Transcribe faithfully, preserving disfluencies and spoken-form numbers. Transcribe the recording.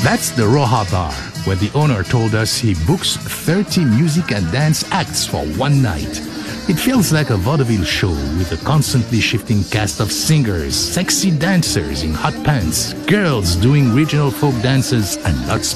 That's the Roja Bar, where the owner told us he books thirty music and dance acts for one night. It feels like a vaudeville show with a constantly shifting cast of singers, sexy dancers in hot pants, girls doing regional folk dances, and lots